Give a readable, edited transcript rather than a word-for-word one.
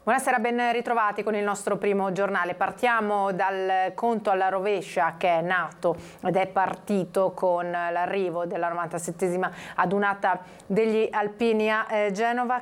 Buonasera, ben ritrovati con il nostro primo giornale. Partiamo dal conto alla rovescia che è nato ed è partito con l'arrivo della 97esima adunata degli alpini a Genova,